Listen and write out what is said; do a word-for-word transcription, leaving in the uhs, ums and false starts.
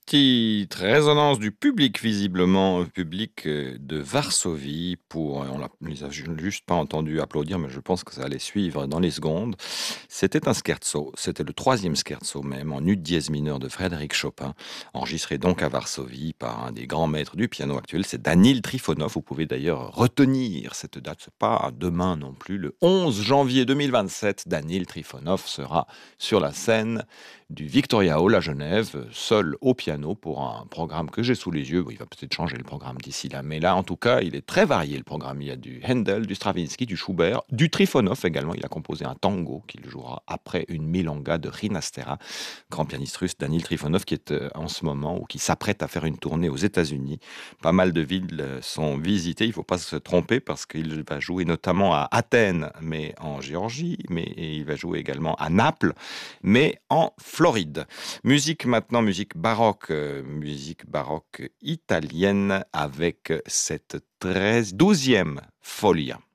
Petite résonance du public, visiblement, public euh, de Varsovie. Pour, on ne les a ju- juste pas entendu applaudir, mais je pense que ça allait suivre dans les secondes. C'était un scherzo, c'était le troisième scherzo même, en ut dièse mineur de Frédéric Chopin, enregistré donc à Varsovie par un des grands maîtres du piano actuel, c'est Danil Trifonov. Vous pouvez d'ailleurs retenir cette date, c'est pas demain non plus, le onze janvier deux mille vingt-sept, Danil Trifonov sera sur la scène du Victoria Hall à Genève, seul au piano pour un programme que j'ai sous les yeux. Bon, il va peut-être changer le programme d'ici là, mais là, en tout cas, il est très varié le programme. Il y a du Handel, du Stravinsky, du Schubert, du Trifonov également. Il a composé un tango qu'il jouera après une milonga de Rinastera, grand pianiste russe Danil Trifonov qui est euh, en ce moment ou qui s'apprête à faire une tournée aux États-Unis. Pas mal de villes euh, sont visitées. Il ne faut pas se tromper parce qu'il va jouer notamment à Athènes, mais en Géorgie, mais et il va jouer également à Naples, mais en Floride. Musique maintenant, musique baroque, euh, musique baroque italienne avec cette treize, douzième Folia.